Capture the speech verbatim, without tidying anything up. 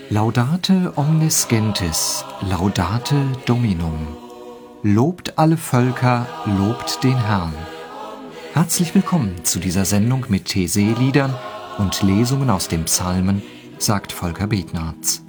Laudate omnes gentes, laudate Dominum. Lobt alle Völker, lobt den Herrn. Herzlich willkommen zu dieser Sendung mit T C liedern und Lesungen aus dem Psalmen, sagt Volker Betnarz.